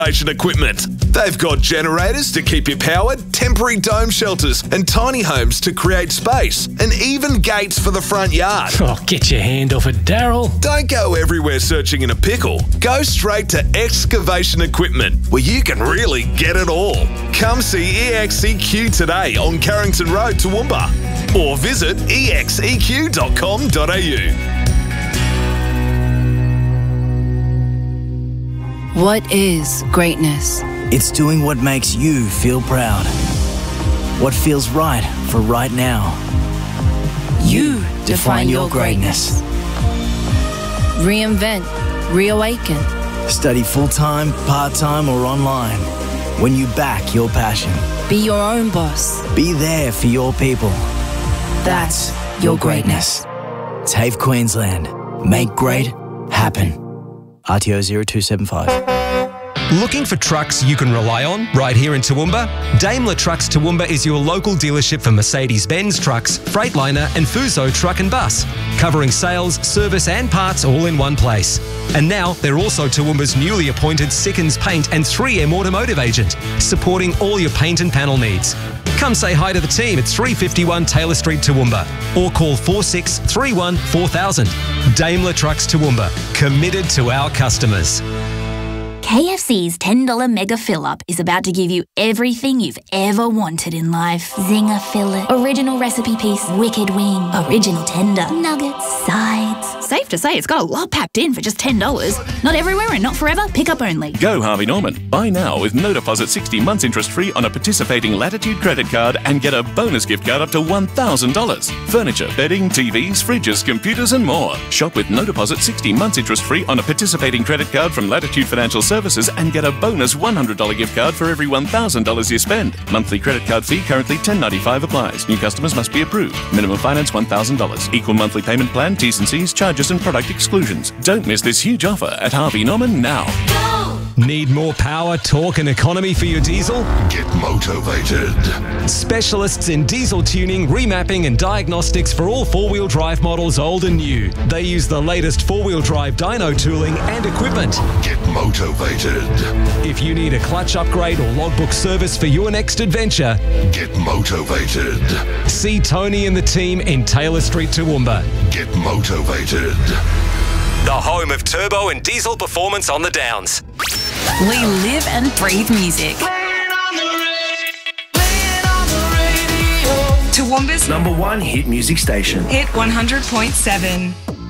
excavation equipment. They've got generators to keep you powered, temporary dome shelters and tiny homes to create space, and even gates for the front yard. Oh, get your hand off it, Daryl. Don't go everywhere searching in a pickle. Go straight to excavation equipment, where you can really get it all. Come see EXEQ today on Carrington Road, Toowoomba, or visit exeq.com.au. What is greatness? It's doing what makes you feel proud. What feels right for right now. You define your greatness. Reinvent, reawaken. Study full-time, part-time or online. When you back your passion. Be your own boss. Be there for your people. That's your greatness. TAFE Queensland. Make great happen. RTO 0275. Looking for trucks you can rely on right here in Toowoomba? Daimler Trucks Toowoomba is your local dealership for Mercedes-Benz trucks, Freightliner and Fuso truck and bus, covering sales, service and parts all in one place. And now they're also Toowoomba's newly appointed Sickens Paint and 3M Automotive agent, supporting all your paint and panel needs. Come say hi to the team at 351 Taylor Street, Toowoomba, or call 4631 4000. Daimler Trucks Toowoomba, committed to our customers. KFC's $10 Mega Fill-Up is about to give you everything you've ever wanted in life. Zinger fillet, original recipe piece, wicked wing, original tender, nuggets, sides. Safe to say it's got a lot packed in for just $10. Not everywhere and not forever, pick up only. Go Harvey Norman. Buy now with no deposit 60 months interest-free on a participating Latitude credit card and get a bonus gift card up to $1,000. Furniture, bedding, TVs, fridges, computers and more. Shop with no deposit 60 months interest-free on a participating credit card from Latitude Financial Services and get a bonus $100 gift card for every $1,000 you spend. Monthly credit card fee currently $10.95 applies. New customers must be approved. Minimum finance $1,000. Equal monthly payment plan, T's and C's, charges and product exclusions. Don't miss this huge offer at Harvey Norman now. Need more power, torque and economy for your diesel? Get motivated. Specialists in diesel tuning, remapping and diagnostics for all four-wheel drive models old and new. They use the latest four-wheel drive dyno tooling and equipment. Get motivated. If you need a clutch upgrade or logbook service for your next adventure, get motivated. See Tony and the team in Taylor Street, Toowoomba. Get motivated. The home of turbo and diesel performance on the Downs. We live and breathe music. Toowoomba's #1 hit music station. Hit 100.7.